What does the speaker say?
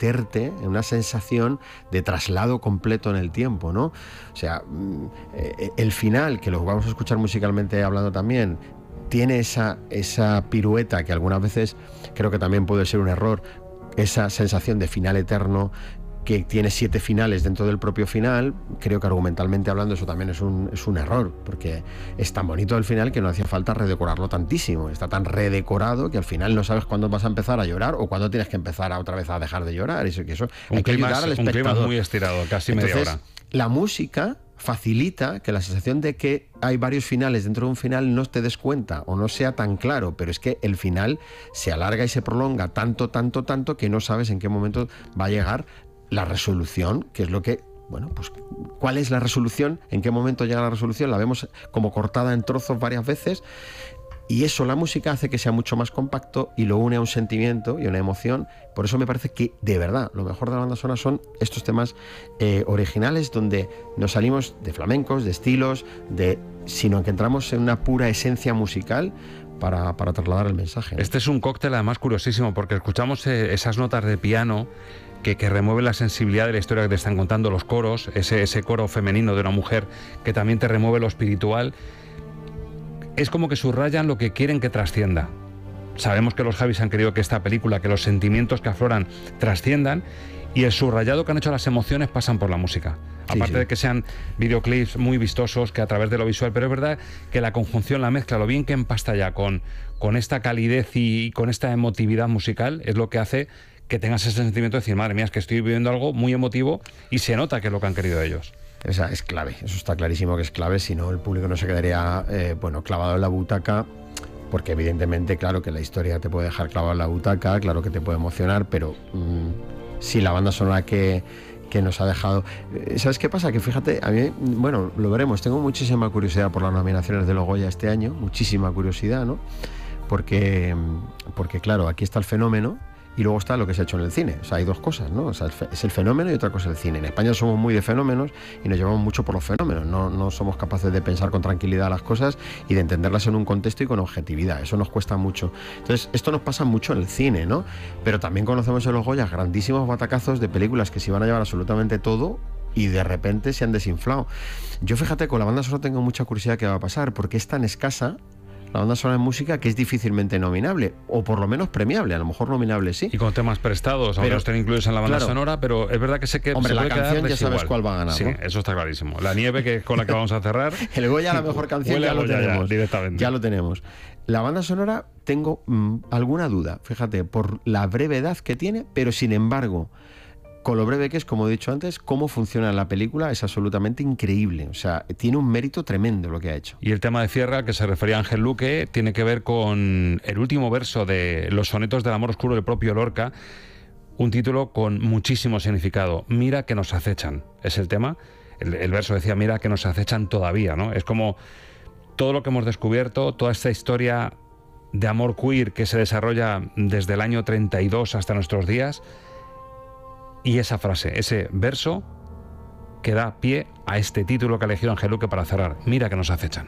meterte en una sensación de traslado completo en el tiempo, ¿no? O sea, el final, que lo vamos a escuchar musicalmente hablando también, tiene esa pirueta que algunas veces creo que también puede ser un error, esa sensación de final eterno, que tiene 7 finales dentro del propio final. Creo que argumentalmente hablando eso también es un error, porque es tan bonito el final que no hacía falta redecorarlo tantísimo. Está tan redecorado que al final no sabes cuándo vas a empezar a llorar o cuándo tienes que empezar otra vez a dejar de llorar. Eso hay que ayudar al espectador. Un clima muy estirado, casi media hora. La música facilita que la sensación de que hay varios finales dentro de un final no te des cuenta o no sea tan claro, pero es que el final se alarga y se prolonga tanto que no sabes en qué momento va a llegar la resolución, que es lo que, bueno, pues ¿cuál es la resolución? ¿En qué momento llega la resolución? La vemos como cortada en trozos varias veces, y eso, la música hace que sea mucho más compacto y lo une a un sentimiento y una emoción. Por eso me parece que, de verdad, lo mejor de la banda sonora son estos temas originales, donde nos salimos de flamencos, de estilos, sino que entramos en una pura esencia musical para trasladar el mensaje, ¿no? Este es un cóctel además curiosísimo, porque escuchamos esas notas de piano que remueven la sensibilidad de la historia que te están contando, los coros, ese coro femenino de una mujer que también te remueve lo espiritual. Es como que subrayan lo que quieren que trascienda. Sabemos que los Javis han querido que esta película, que los sentimientos que afloran trasciendan, y el subrayado que han hecho las emociones pasan por la música. Aparte de que sean videoclips muy vistosos, que a través de lo visual, pero es verdad que la conjunción, la mezcla, lo bien que empasta ya con esta calidez y con esta emotividad musical, es lo que hace que tengas ese sentimiento de decir, madre mía, es que estoy viviendo algo muy emotivo, y se nota que es lo que han querido ellos. Esa es clave, eso está clarísimo que es clave, si no el público no se quedaría clavado en la butaca, porque evidentemente, claro que la historia te puede dejar clavado en la butaca, claro que te puede emocionar, pero sí, la banda sonora que nos ha dejado... ¿Sabes qué pasa? Que fíjate, a mí, bueno, lo veremos, tengo muchísima curiosidad por las nominaciones de los Goya este año, muchísima curiosidad, ¿no? Porque claro, aquí está el fenómeno, y luego está lo que se ha hecho en el cine. O sea, hay dos cosas, ¿no? O sea, es el fenómeno y otra cosa el cine. En España somos muy de fenómenos y nos llevamos mucho por los fenómenos. No somos capaces de pensar con tranquilidad las cosas y de entenderlas en un contexto y con objetividad. Eso nos cuesta mucho. Entonces, esto nos pasa mucho en el cine, ¿no? Pero también conocemos en los Goya grandísimos batacazos de películas que se iban a llevar absolutamente todo y de repente se han desinflado. Yo, fíjate, con la banda sonora tengo mucha curiosidad qué va a pasar, porque es tan escasa la banda sonora en música que es difícilmente nominable, o por lo menos premiable, a lo mejor nominable sí. Y con temas prestados, aunque no estén incluidos en la banda sonora, pero es verdad que sé que... Hombre, la canción ya sabes cuál va a ganar, sí, ¿no? Eso está clarísimo. La Nieve, que es con la que vamos a cerrar. El Goya a la mejor canción ya lo tenemos. Directamente. Ya lo tenemos. La banda sonora tengo alguna duda, fíjate, por la brevedad que tiene, pero sin embargo, con lo breve que es, como he dicho antes, cómo funciona la película es absolutamente increíble. O sea, tiene un mérito tremendo lo que ha hecho. Y el tema de cierre al que se refería Ángel Luque tiene que ver con el último verso de Los sonetos del amor oscuro del propio Lorca, un título con muchísimo significado. Mira que nos acechan, es el tema. El verso decía, mira que nos acechan todavía, ¿no? Es como todo lo que hemos descubierto, toda esta historia de amor queer que se desarrolla desde el año 32 hasta nuestros días. Y esa frase, ese verso que da pie a este título que ha elegido Ángel Luque para cerrar. Mira que nos acechan.